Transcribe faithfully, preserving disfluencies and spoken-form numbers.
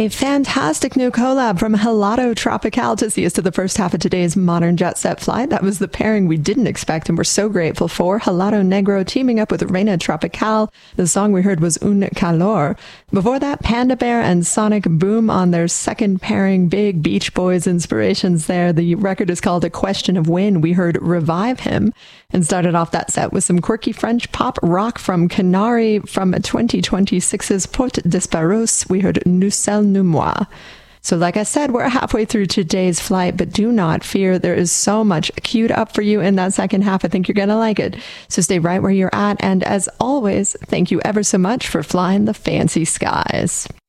A fantastic new collab from Helado Tropical to see us to the first half of today's Modern Jet Set flight. That was the pairing we didn't expect and we're so grateful for. Helado Negro teaming up with Reina Tropical. The song we heard was Un Calor. Before that, Panda Bear and Sonic Boom on their second pairing. Big Beach Boys inspirations there. The record is called A Question of When. We heard Revive Him and started off that set with some quirky French pop rock from Canary from twenty twenty-six's Porte Disparos. We heard Nous Sommes Nous Moi. So like I said, we're halfway through today's flight, but do not fear. There is so much queued up for you in that second half. I think you're going to like it. So stay right where you're at. And as always, thank you ever so much for flying the fancy skies.